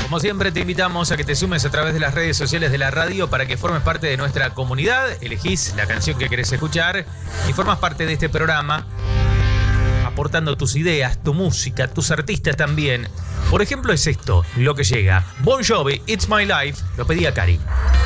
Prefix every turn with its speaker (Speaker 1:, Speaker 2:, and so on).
Speaker 1: Como siempre, te invitamos a que te sumes a través de las redes sociales de la radio para que formes parte de nuestra comunidad. Elegís la canción que querés escuchar y formas parte de este programa, aportando tus ideas, tu música, tus artistas también. Por ejemplo, es esto lo que llega. Bon Jovi, It's My Life, lo pedía Cari.